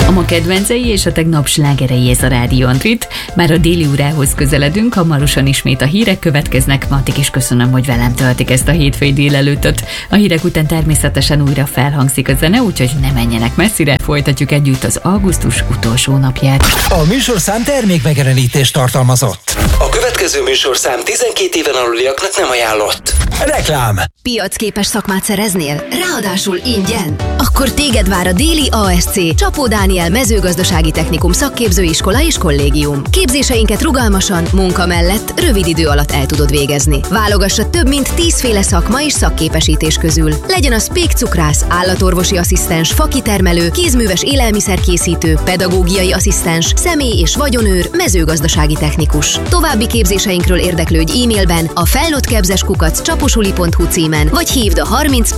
A ma kedvencei és a tegnap slágerei, ez a Rádió Antrit. Már a déli órához közeledünk, hamarosan ismét a hírek következnek. Addig is köszönöm, hogy velem töltik ezt a hétfői délelőttöt. A hírek után természetesen újra felhangzik a zene, úgyhogy ne menjenek messzire, folytatjuk együtt az augusztus utolsó napját. A műsorszám termékmegjelenítést tartalmazott. A következő műsorszám 12 éven aluliaknak nem ajánlott. Reklám. Piacképes szakmát szereznél? Ráadásul ingyen? Akkor téged vár a Déli ASC, Csapó Dániel mezőgazdasági technikum szakképzőiskola és kollégium. Képzéseinket rugalmasan, munka mellett rövid idő alatt el tudod végezni. Válogassa több mint 10 féle szakma és szakképesítés közül. Legyen az pékcukrász, állatorvosi asszisztens, fakitermelő, kézműves élelmiszerkészítő, pedagógiai asszisztens, személy- és vagyonőr, mezőgazdasági technikus. További képzéseinkről érdeklődj e-mailben a felnőtttkepzeskukac.csaposuli.hu címen, vagy hívd a 30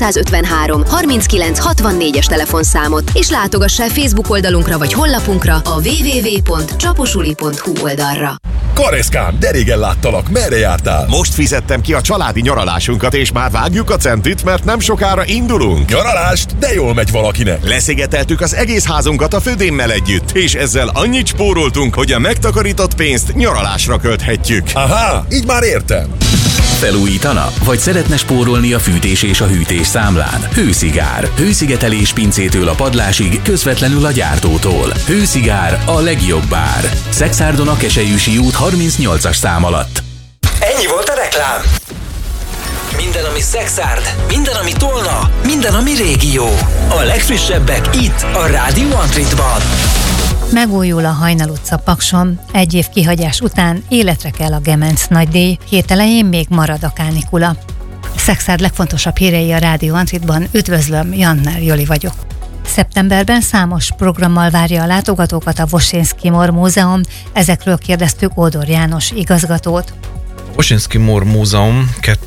253 39 64-es telefonszámot, és látogass el Facebook oldalunkra vagy honlapunkra a www.csaposuli.hu oldalra. Kareszkám, de régen láttalak, merre jártál? Most fizettem ki a családi nyaralásunkat, és már vágjuk a centit, mert nem sokára indulunk. Nyaralást? De jól megy valakinek. Leszigeteltük az egész házunkat a födémmel együtt, és ezzel annyit spóroltunk, hogy a megtakarított pénzt nyaralásra költhetjük. Aha, így már értem. Felújítana? Vagy szeretne spórolni a fűtés és a hűtés számlán? Hőszigár. Hőszigetelés pincétől a padlásig, közvetlenül a gyártótól. Hőszigár, a legjobb bár. Szexárdon a Keselyűsi út 38-as szám alatt. Ennyi volt a reklám. Minden, ami Szexárd, minden, ami Tolna, minden, ami régió. A legfrissebbek itt, a Rádió Antritban. Megújul a Hajnal utca Pakson. Egy év kihagyás után életre kell a Gemenc nagydíj. Hét elején még marad a kánikula. Szexárd legfontosabb hírei a Rádió Antritban. Üdvözlöm, Jannel Joli vagyok. Szeptemberben számos programmal várja a látogatókat a Woszyński Mor Múzeum. Ezekről kérdeztük Ódor János igazgatót. Woszyński Mor Múzeum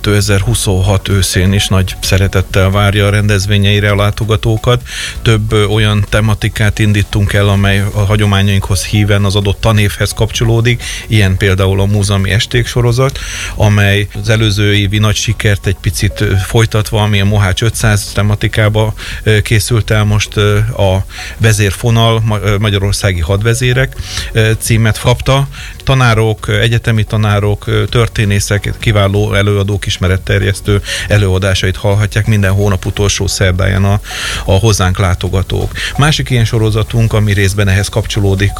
2026 őszén is nagy szeretettel várja a rendezvényeire a látogatókat. Több olyan tematikát indítunk el, amely a hagyományainkhoz híven az adott tanévhez kapcsolódik. Ilyen például a múzeumi esték sorozat, amely az előző évi nagy sikert egy picit folytatva, ami a Mohács 500 tematikába készült el, most a vezérfonal, magyarországi hadvezérek címet kapta. Tanárok, egyetemi tanárok, történészek, kiváló előadók, ismeretterjesztő előadásait hallhatják minden hónap utolsó szerdáján a hozzánk látogatók. Másik ilyen sorozatunk, ami részben ehhez kapcsolódik,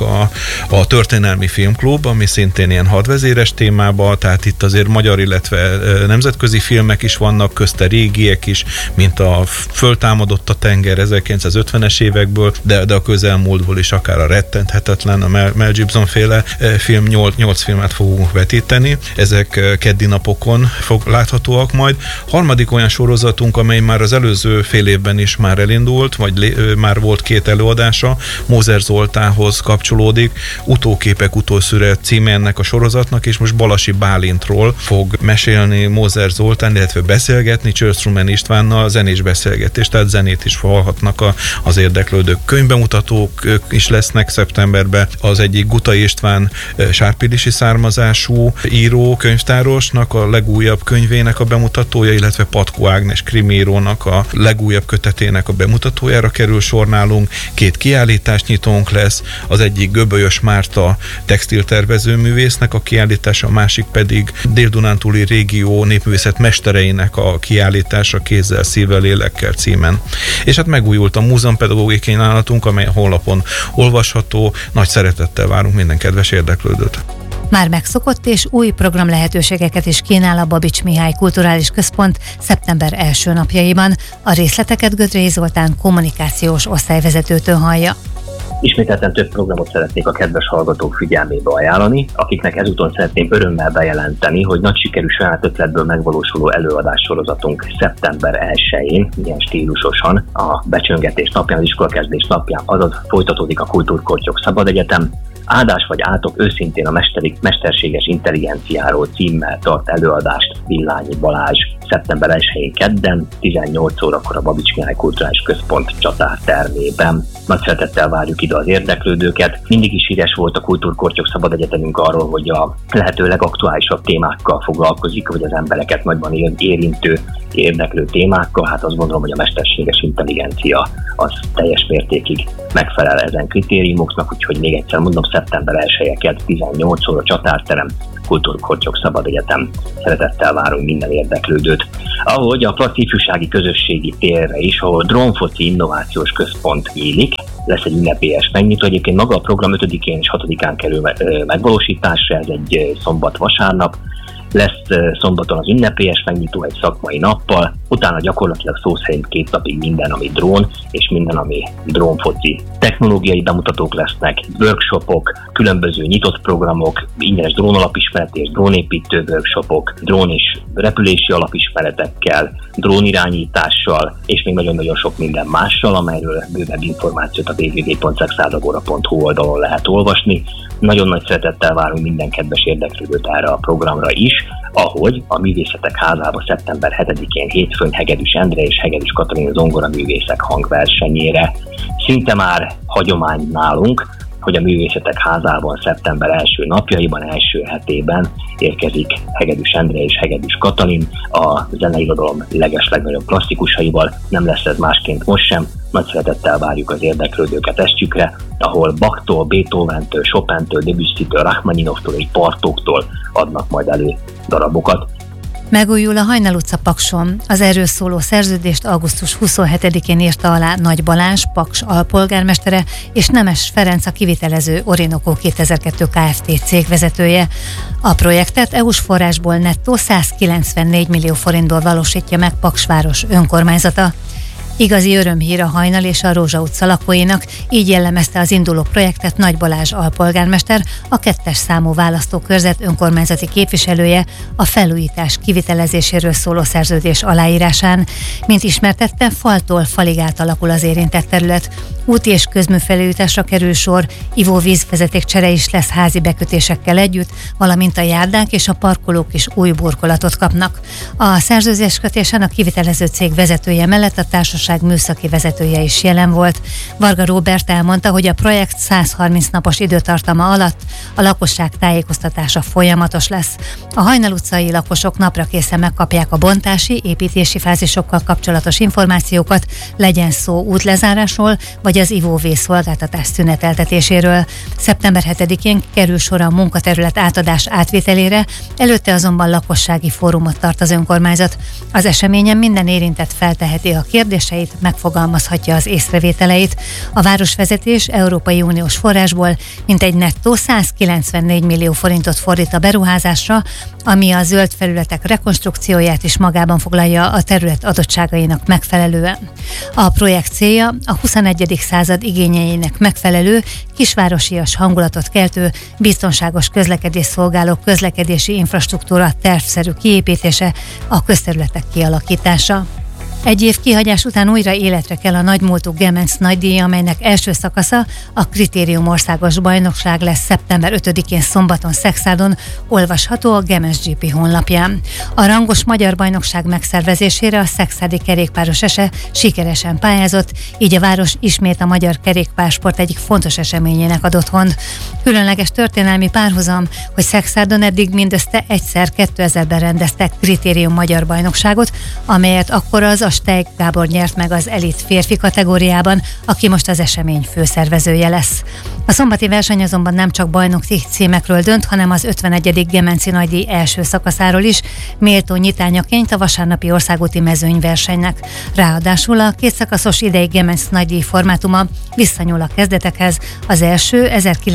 a Történelmi Filmklub, ami szintén ilyen hadvezéres témában, tehát itt azért magyar, illetve nemzetközi filmek is vannak, közte régiek is, mint a Föltámadott a tenger 1950-es évekből, de a közelmúltból is akár a Rettenthetetlen, a Mel Gibson féle film, 8 filmet fogunk vetíteni. Ezek keddi napokon láthatóak majd. Harmadik olyan sorozatunk, amely már az előző fél évben is már elindult, vagy már volt 2 előadása, Mózer Zoltánhoz kapcsolódik. Utóképek, utószület címe ennek a sorozatnak, és most Balasi Bálintról fog mesélni Mózer Zoltán, illetve beszélgetni Csörstrumen Istvánnal, zenés beszélgetés, tehát zenét is hallhatnak az érdeklődők. Könyvbemutatók is lesznek szeptemberben. Az egyik Gutai István sárpilisi származású író, könyvtárosnak a legújabb könyvének a bemutatója, illetve Patkó Ágnes krimírónak a legújabb kötetének a bemutatójára kerül sor nálunk. 2 kiállításnyitónk lesz, az egyik Göbölyös Márta textiltervezőművésznek a kiállítása, a másik pedig Dél-Dunántúli régió népművészet mestereinek a kiállítása Kézzel, szívvel, lélekkel címen. És hát megújult a múzeumpedagógiai kínálatunk, amely a honlapon olvasható. Nagy szeretettel várunk minden kedves érdeklődőt. Már megszokott és új program lehetőségeket is kínál a Babics Mihály Kulturális Központ szeptember első napjaiban. A részleteket Gödrei Zoltán kommunikációs osztályvezetőtől hallja. Ismételten több programot szeretnék a kedves hallgatók figyelmébe ajánlani, akiknek ezúton szeretném örömmel bejelenteni, hogy nagy sikerű saját ötletből megvalósuló előadássorozatunk szeptember 1-én, ilyen stílusosan, a becsöngetés napján, az iskolakezdés napján, azaz folytatódik a Kultúrkortyok Szabad Egyetem. Áldás vagy átok őszintén a mesterséges intelligenciáról címmel tart előadást Villányi Balázs. szeptember 1-én kedden, 18 órakor a Babits Mihály Kulturális Központ csatártermében. Nagy szeretettel várjuk ide az érdeklődőket. Mindig is híres volt a Kultúrkortyok Szabad Egyetemünk arról, hogy a lehető legaktuálisabb témákkal foglalkozik, vagy az embereket nagyban érintő, érdeklő témákkal. Hát azt gondolom, hogy a mesterséges intelligencia az teljes mértékig megfelel ezen kritériumoknak, úgyhogy még egyszer mondom, szeptember 1-e 18 óra csatárterem, Kultúrkortyok Szabad Egyetem. Szeretettel várunk minden érdeklődőt. Ahogy a Plac Ifjúsági Közösségi Térre is, ahol Drónfoci Innovációs Központ nyílik, lesz egy ünnepélyes megnyitó. Egyébként maga a program 5-én és 6-án kerül megvalósításra, ez egy szombat-vasárnap. Lesz szombaton az ünnepélyes megnyitó egy szakmai nappal, utána gyakorlatilag szó szerint 2 napig minden, ami drón, és minden, ami drónfoci. Technológiai bemutatók lesznek, workshopok, különböző nyitott programok, ingyenes drónalapismereti és drónépítő workshopok, drón és repülési alapismeretekkel, drónirányítással, és még nagyon-nagyon sok minden mással, amelyről bővebb információt a www.szexárdagora.hu oldalon lehet olvasni. Nagyon nagy szeretettel várunk minden kedves érdeklődőt erre a programra is, ahogy a Művészetek Házába szeptember 7-én hétfőn Hegedűs Endre és Hegedűs Katalin zongoraművészek hangversenyére. Szinte már hagyomány nálunk, hogy a Művészetek Házában szeptember első napjaiban, első hetében érkezik Hegedűs Endre és Hegedűs Katalin a zeneirodalom legeslegnagyobb klasszikusaival. Nem lesz ez másként most sem. Nagy szeretettel várjuk az érdeklődőket estjükre, ahol Bachtól, Beethoventől, Chopintől, Debussytől, Rachmaninovtól és Bartóktól adnak majd elő darabokat. Megújul a Hajnal utca Pakson. Az erről szóló szerződést augusztus 27-én írta alá Nagy Balázs, Paks alpolgármestere, és Nemes Ferenc, a kivitelező Orinoco 2002 Kft. Cégvezetője. A projektet EU-s forrásból nettó 194 millió forintból valósítja meg Paksváros önkormányzata. Igazi örömhír a Hajnal és a Rózsa utca lakóinak, így jellemezte az induló projektet Nagy Balázs alpolgármester, a 2. számú választókörzet önkormányzati képviselője a felújítás kivitelezéséről szóló szerződés aláírásán. Mint ismertette, faltól falig átalakul az érintett terület. Úti és közműfelújításra kerül sor, ivóvízvezetékcsere is lesz házi bekötésekkel együtt, valamint a járdák és a parkolók is új burkolatot kapnak. A szerződéskötésen a kivitelező cég vezetője mellett a társaság műszaki vezetője is jelen volt. Varga Róbert elmondta, hogy a projekt 130 napos időtartama alatt a lakosság tájékoztatása folyamatos lesz. A Hajnal utcai lakosok napra készen megkapják a bontási, építési fázisokkal kapcsolatos információkat, legyen szó útlezárásról, vagy az ivóvíz szolgáltatás szüneteltetéséről. Szeptember 7-én kerül sor a munkaterület átadás átvételére, előtte azonban lakossági fórumot tart az önkormányzat. Az eseményen minden érintett felteheti a kérdéseit, megfogalmazhatja az észrevételeit. A városvezetés Európai Uniós forrásból mintegy nettó 194 millió forintot fordít a beruházásra, ami a zöld felületek rekonstrukcióját is magában foglalja a terület adottságainak megfelelően. A projekt célja a 21. század igényeinek megfelelő, kisvárosias hangulatot keltő, biztonságos közlekedés szolgáló közlekedési infrastruktúra tervszerű kiépítése, a közterületek kialakítása. Egy év kihagyás után újra életre kell a nagymúltú Gemenc nagydíj, amelynek első szakasza a Kritérium országos bajnokság lesz szeptember 5-én szombaton Szexádon, olvasható a Gemenc GP honlapján. A rangos magyar bajnokság megszervezésére a szexádi kerékpáros ese sikeresen pályázott, így a város ismét a magyar kerékpársport egyik fontos eseményének ad otthont. Különleges történelmi párhuzam, hogy Szexádon eddig mindössze egyszer 2000-ben rendeztek Kritérium magyar bajnokságot, amelyet akkor az Steig Gábor nyert meg az elit férfi kategóriában, aki most az esemény főszervezője lesz. A szombati verseny azonban nem csak bajnoki címekről dönt, hanem az 51. Gemenci nagydíj első szakaszáról is, méltó nyitányaként a vasárnapi országúti mezőnyversenynek. Ráadásul a kétszakaszos idei Gemenc nagydíj formátuma visszanyúl a kezdetekhez. Az első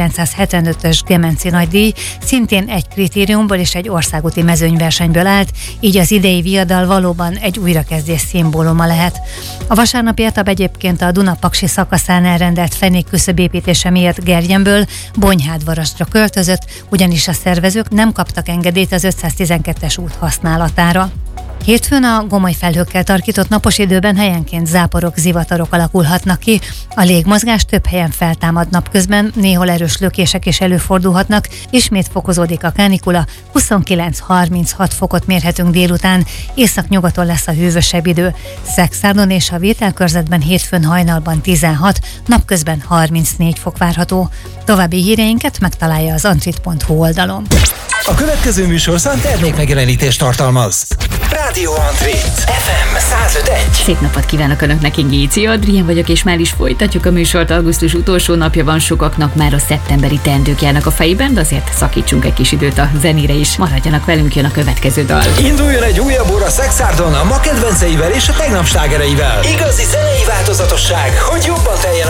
1975-ös Gemenci nagydíj szintén egy kritériumból és egy országúti mezőnyversenyből állt, így az idei viadal valóban egy újrakezdés szimbóluma lehet. A vasárnapi etap egyébként a Duna-Paksi szakaszán elrendelt fenék küszöbépítése miatt Gerjenből Bonyhádvarasdra költözött, ugyanis a szervezők nem kaptak engedélyt az 512-es út használatára. Hétfőn a gomoly felhőkkel tarkított napos időben helyenként záporok, zivatarok alakulhatnak ki. A légmozgás több helyen feltámad napközben, néhol erős lökések is előfordulhatnak, ismét fokozódik a kánikula, 29-36 fokot mérhetünk délután, északnyugaton lesz a hűvösebb idő. Szexárdon és a Vételkörzetben hétfőn hajnalban 16, napközben 34 fok várható. További híreinket megtalálja az antrit.hu oldalon. A következő műsorszám termékmegjelenítést tartalmaz. Rádió Antrit FM 105.1. Szép napot kívánok Önöknek, Ingéci Adrien vagyok, és már is folytatjuk a műsort. Augusztus utolsó napja van, sokaknak már a szeptemberi teendők járnak a fejében, de azért szakítsunk egy kis időt a zenére is. Maradjanak velünk, jön a következő dal. Induljon egy újabb óra Szexárdon a ma kedvenceivel és a tegnap slágereivel. Igazi zenei változatosság, hogy jobban teljen